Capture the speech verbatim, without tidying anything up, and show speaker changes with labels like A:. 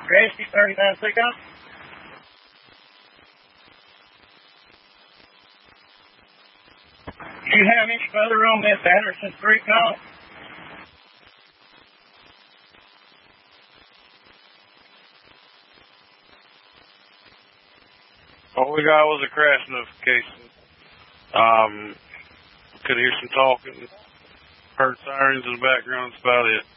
A: Rescue thirty-nine pickup. Do you have any further on this Anderson Street call?
B: All we got was a crash notification. Um, could hear some talking, heard sirens in the background. That's about it.